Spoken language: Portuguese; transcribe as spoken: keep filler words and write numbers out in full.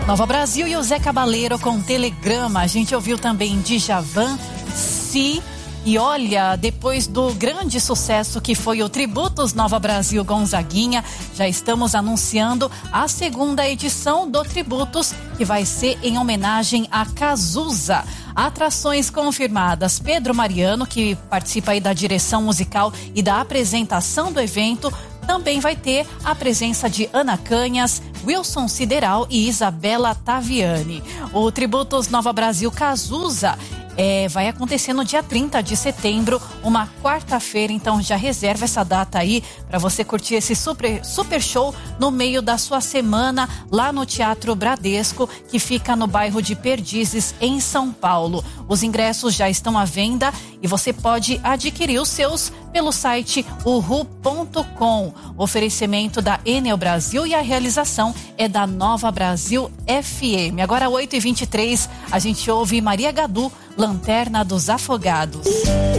Nova Brasil e o Zé Cabaleiro com Telegrama. A gente ouviu também Djavan, Si. E olha, depois do grande sucesso que foi o Tributos Nova Brasil Gonzaguinha, já estamos anunciando a segunda edição do Tributos, que vai ser em homenagem a Cazuza. Atrações confirmadas: Pedro Mariano, que participa aí da direção musical e da apresentação do evento. Também vai ter a presença de Ana Canhas, Wilson Sideral e Isabela Taviani. O Tributos Nova Brasil Cazuza É, vai acontecer no dia trinta de setembro, uma quarta-feira, então já reserva essa data aí para você curtir esse super, super show no meio da sua semana lá no Teatro Bradesco, que fica no bairro de Perdizes, em São Paulo. Os ingressos já estão à venda e você pode adquirir os seus pelo site uhu ponto com. Oferecimento da Enel Brasil e a realização é da Nova Brasil F M. Agora oito e vinte e três, a gente ouve Maria Gadu, Lanterna dos Afogados.